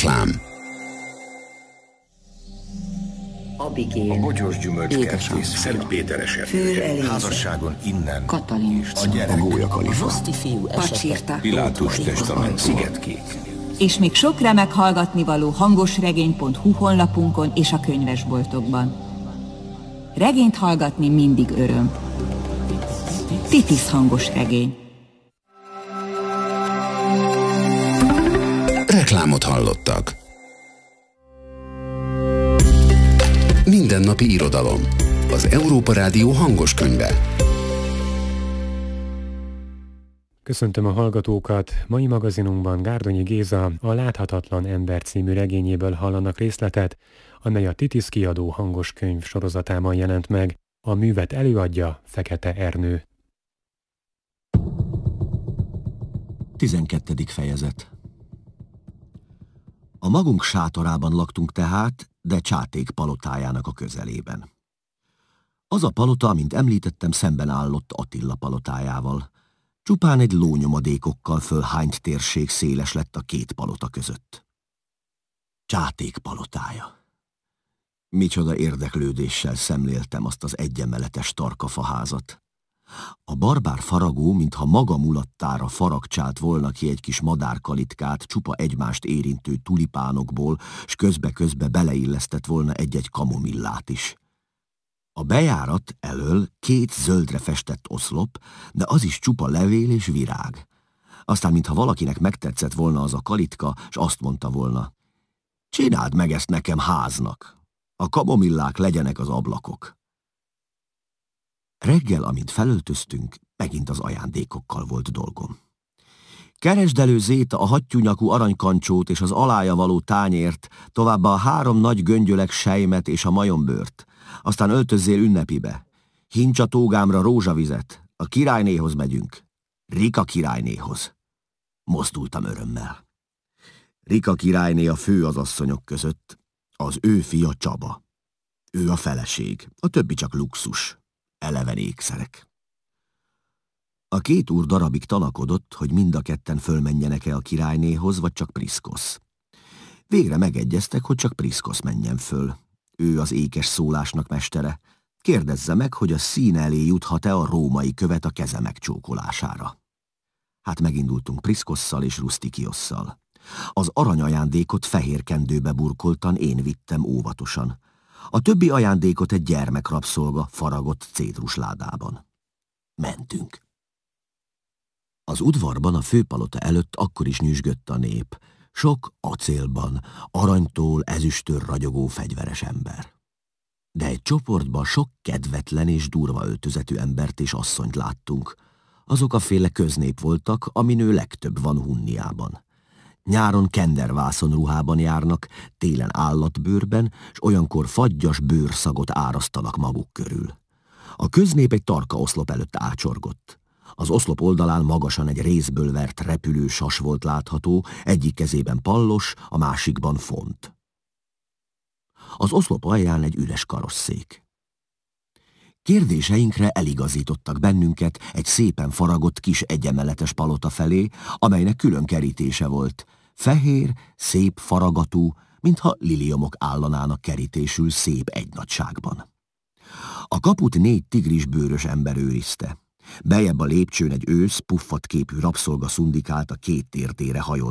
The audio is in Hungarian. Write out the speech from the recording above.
Reklám. Abigél, a bogyós gyümölcskertész, Szentpéteres erdő, házasságon innen, Katalin, a gyerek, a gólyakalifa, Pacsirta, Pilátus testament, Szigetkék. És még sok remek hallgatnivaló hangosregény.hu honlapunkon és a könyvesboltokban. Regényt hallgatni mindig öröm. Titis hangosregény. Reklámot hallottak. Mindennapi irodalom. Az Európa Rádió hangos könyve. Köszöntöm a hallgatókat! Mai magazinunkban Gárdonyi Géza a Láthatatlan ember című regényéből hallanak részletet, amely a Titis kiadó hangos könyv sorozatában jelent meg. A művet előadja Fekete Ernő. 12. fejezet. A magunk sátorában laktunk tehát, de Csáték palotájának a közelében. Az a palota, amint említettem, szemben állott Attila palotájával. Csupán egy lónyomadékokkal fölhányt térség széles lett a két palota között. Csáték palotája. Micsoda érdeklődéssel szemléltem azt az egyemeletes tarkafaházat. A barbár faragó, mintha maga mulattára faragcsált volna ki egy kis madárkalitkát csupa egymást érintő tulipánokból, s közbe-közbe beleillesztett volna egy-egy kamomillát is. A bejárat elől két zöldre festett oszlop, de az is csupa levél és virág. Aztán, mintha valakinek megtetszett volna az a kalitka, s azt mondta volna: csináld meg ezt nekem háznak, a kamomillák legyenek az ablakok. Reggel, amint felöltöztünk, megint az ajándékokkal volt dolgom. Keresdelő Zéta a hattyúnyakú aranykancsót és az alája való tányért, továbbá a 3 nagy göngyöleg sejmet és a majombőrt. Aztán öltözzél ünnepibe. Hincs a tógámra rózsavizet. A királynéhoz megyünk. Rika királynéhoz. Mozdultam örömmel. Rika királyné a fő az asszonyok között. Az ő fia Csaba. Ő a feleség, a többi csak luxus. Eleven ékszerek. A két úr darabig tanakodott, hogy mind a ketten fölmenjenek-e a királynéhoz, vagy csak Priszkosz. Végre megegyeztek, hogy csak Priszkosz menjen föl. Ő az ékes szólásnak mestere. Kérdezze meg, hogy a szín elé juthat-e a római követ a keze megcsókolására. Hát megindultunk Priszkosszal és Rustikiosszal. Az aranyajándékot fehér kendőbe burkoltan én vittem óvatosan. A többi ajándékot egy gyermekrabszolga faragott cédrusládában. Mentünk. Az udvarban a főpalota előtt akkor is nyüzsgött a nép. Sok acélban, aranytól, ezüsttől ragyogó fegyveres ember. De egy csoportban sok kedvetlen és durva öltözetű embert és asszonyt láttunk. Azok a féle köznép voltak, aminő legtöbb van Hunniában. Nyáron kendervászon ruhában járnak, télen állatbőrben, s olyankor fagyas bőrszagot árasztanak maguk körül. A köznép egy tarka oszlop előtt ácsorgott. Az oszlop oldalán magasan egy rézből vert repülő sas volt látható, egyik kezében pallos, a másikban font. Az oszlop alján egy üres karosszék. Kérdéseinkre eligazítottak bennünket egy szépen faragott kis egyemeletes palota felé, amelynek külön kerítése volt. Fehér, szép faragatú, mintha liliomok állanának kerítésül szép egynagyságban. A kaput 4 tigrisbőrös ember őrizte. Bejebb a lépcsőn egy ősz, puffat képű rabszolga szundikált a két térdére hajolt